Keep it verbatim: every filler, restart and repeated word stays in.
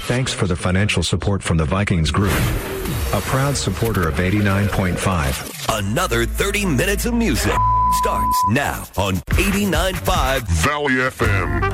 Thanks for the financial support from the Vikings Group, a proud supporter of eighty-nine point five. Another thirty minutes of music starts now on eighty-nine point five Valley F M.